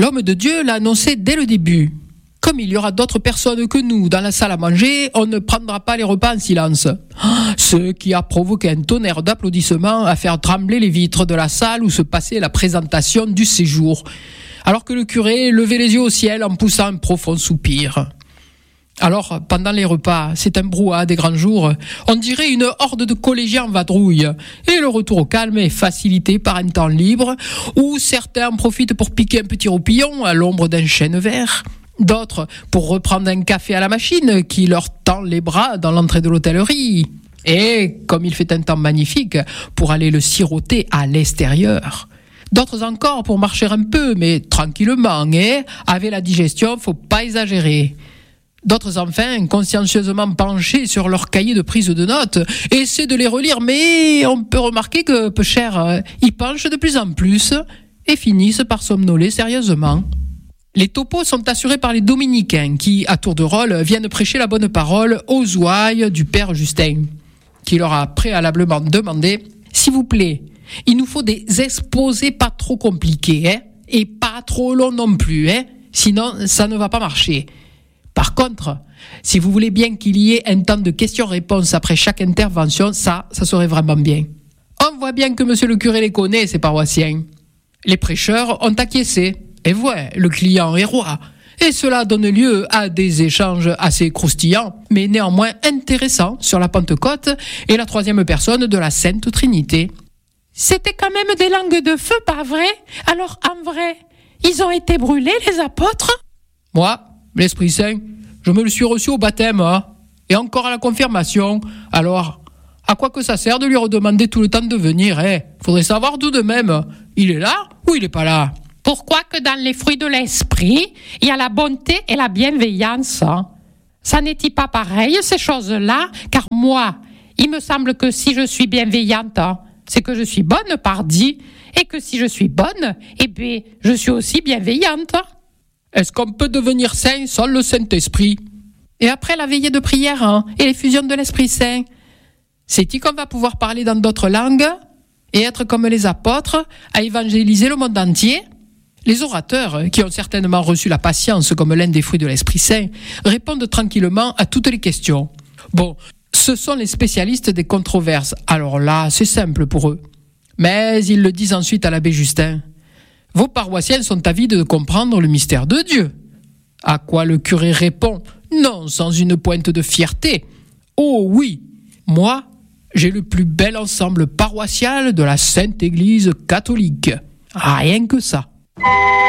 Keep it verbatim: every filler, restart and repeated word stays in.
L'homme de Dieu l'a annoncé dès le début. Comme il y aura d'autres personnes que nous dans la salle à manger, on ne prendra pas les repas en silence. Ce qui a provoqué un tonnerre d'applaudissements à faire trembler les vitres de la salle où se passait la présentation du séjour, alors que le curé levait les yeux au ciel en poussant un profond soupir. Alors, pendant les repas, c'est un brouhaha des grands jours. On dirait une horde de collégiens en vadrouille. Et le retour au calme est facilité par un temps libre où certains en profitent pour piquer un petit roupillon à l'ombre d'un chêne vert. D'autres pour reprendre un café à la machine qui leur tend les bras dans l'entrée de l'hôtellerie. Et, comme il fait un temps magnifique, pour aller le siroter à l'extérieur. D'autres encore pour marcher un peu, mais tranquillement, et avec la digestion, faut pas exagérer. D'autres enfin, consciencieusement penchés sur leur cahier de prise de notes, essaient de les relire, mais on peut remarquer que, peu cher, ils penchent de plus en plus et finissent par somnoler sérieusement. Les topos sont assurés par les dominicains qui, à tour de rôle, viennent prêcher la bonne parole aux ouailles du père Justin, qui leur a préalablement demandé « S'il vous plaît, il nous faut des exposés pas trop compliqués, hein, et pas trop longs non plus, hein, sinon ça ne va pas marcher. » Par contre, si vous voulez bien qu'il y ait un temps de questions-réponses après chaque intervention, ça, ça serait vraiment bien. On voit bien que monsieur le curé les connaît, ces paroissiens. Les prêcheurs ont acquiescé. Et ouais, le client est roi. Et cela donne lieu à des échanges assez croustillants, mais néanmoins intéressants sur la Pentecôte et la troisième personne de la Sainte Trinité. C'était quand même des langues de feu, pas vrai? Alors, en vrai, ils ont été brûlés, les apôtres? Moi, l'Esprit Saint, je me le suis reçu au baptême, hein, et encore à la confirmation. Alors, à quoi que ça sert de lui redemander tout le temps de venir, hein? Faudrait savoir d'où de même. Il est là ou il est pas là? Pourquoi que dans les fruits de l'esprit, il y a la bonté et la bienveillance? Ça n'est-il pas pareil, ces choses-là? Car moi, il me semble que si je suis bienveillante, c'est que je suis bonne, pardi, et que si je suis bonne, eh bien, je suis aussi bienveillante. Est-ce qu'on peut devenir saint sans le Saint-Esprit? Et après la veillée de prière, hein, et les fusions de l'Esprit Saint, c'est-il qu'on va pouvoir parler dans d'autres langues et être comme les apôtres à évangéliser le monde entier? Les orateurs, qui ont certainement reçu la patience comme l'un des fruits de l'Esprit Saint, répondent tranquillement à toutes les questions. Bon, ce sont les spécialistes des controverses. Alors là, c'est simple pour eux. Mais ils le disent ensuite à l'abbé Justin. Vos paroissiens sont avides de comprendre le mystère de Dieu. À quoi le curé répond, non sans une pointe de fierté. Oh oui, moi, j'ai le plus bel ensemble paroissial de la Sainte Église catholique. Rien que ça.